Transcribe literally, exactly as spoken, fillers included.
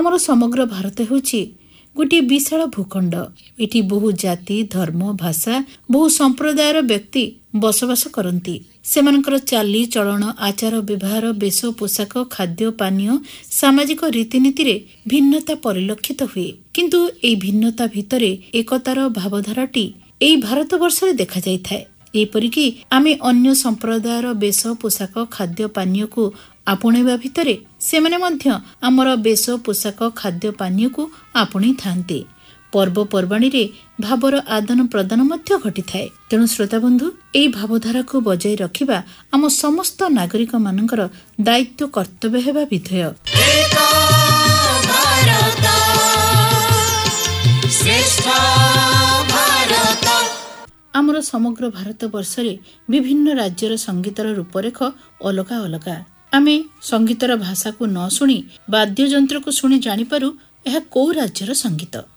आमर समग्र भारत होछि गोटे विशाल भूखंड। एटी बहु जाति धर्म भाषा बहु संप्रदायर व्यक्ति बसवास करती। सेमानकर चाली चलन आचार व्यवहार वेश पोशाक खाद्य पानीय सामाजिक रीतिनीति रे भिन्नता परिलक्षित हुए, किंतु एई भिन्नता भितरे एकतार भावधाराटी एई भारतवर्ष रे देखा जाय थाए। एपरिकी आमे अन्य संप्रदायर वेश पोशाक खाद्य पानीय को आपणेबा भितरे सेमाने मध्य आमर वेश पोशाक खाद्य पानीय को आपणी थांते। पर्वपर्वाणी रे भावर आदान प्रदान मध्य घटी थाए। तेणु श्रोता बंधु एई भावधारा को बजाय रखिबा आम समस्त नागरिक मानकर दायित्व कर्तव्य हेबा विधेय। आमर समग्र भारत वर्ष रे विभिन्न राज्यर संगीतर रूपरेख अलगा अलगा। आमे संगीतर भाषा को न शुणी वाद्य यंत्र को शुणी जानी पारू यह को राज्यर संगीत।